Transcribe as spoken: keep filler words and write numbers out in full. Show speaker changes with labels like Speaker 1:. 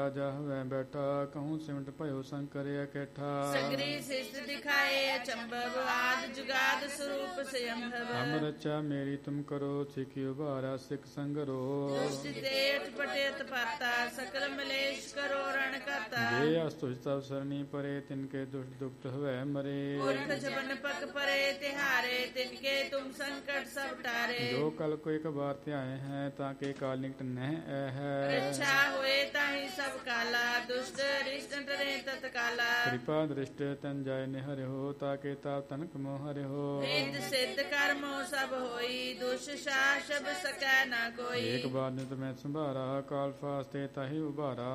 Speaker 1: ਰਾਜਾ ਹਵੈ ਬੈਠਾ ਕਹੂੰ ਸਿਮਟ ਭਇਓ ਸੰਕਰ ਇਕੱਠਾ।
Speaker 2: ਸਗਰੀ ਸਿਸ਼ਟ ਦਿਖਾਏ ਅਚੰਭਵ ਆਦ ਜੁਗਾਦ ਸਰੂਪ ਸਯੰਭਵ।
Speaker 1: ਹਮ ਰਚਾ ਮੇਰੀ ਤੁਮ ਕਰੋ ਸਿੱਖੀ ਉਭਾਰਾ ਸਿੱਖ ਸੰਗਰੋ।
Speaker 2: ਦੁਸ਼ਟ ਤੇ ਅਠ ਪਟੇ ਤਪਾਤਾ ਸਕਲ ਮਲੇਸ਼ ਕਰੋ ਰਣ ਕਰਤਾ।
Speaker 1: ਜੇ ਅਸਤੁਜ ਤਵ ਸਰਣੀ ਪਰੇ ਤਿਨਕੇ ਦੁਸ਼ਟ ਦੁਖਤ ਹਵੈ ਮਰੇ।
Speaker 2: ਪੁਰਖ ਜਬਨ ਪਕ ਪਰੇ ਤਿਹਾਰੇ ਤਿਨਕੇ ਤੁਮ ਸੰਕਟ ਸਭ ਟਾਰੇ।
Speaker 1: ਜੋ ਕਲ ਕੋ ਇੱਕ ਬਾਰ ਧਿਆਏ ਹੈ ਤਾਂ ਕੇ ਕਾਲ ਨਿਕਟ ਨਹਿ ਐ ਹੈ।
Speaker 2: ਰੱਛਾ ਹੋਏ ਤਾਹੀ ਸਭ ਕਾਲਾ ਦੁਸ਼ਟ ਰਿਸ਼ਟ ਡਰੇ ਤਤਕਾਲਾ।
Speaker 1: ਕਿਰਪਾ ਦ੍ਰਿਸ਼ਟ ਤਨ ਜਾਇ ਨਿਹਰਿਓ ਤਾਂ ਕੇ ਤਾਪ ਤਨਕ ਮੋਹ ਹਰਿਓ।
Speaker 2: ਰਿੱਧ ਸਿੱਧ ਕਰਮੋ ਸਭ ਹੋਈ ਦੁਸ਼ ਸ਼ਾਸਬ ਸਕੈ ਨਾ ਕੋਈ।
Speaker 1: ਏਕ ਬਾਰ ਨਿਤ ਮੈਂ ਸੰਭਾਰਾ ਕਾਲ ਫਾਸਤੇ ਤਾਹੀ ਉਭਾਰਾ।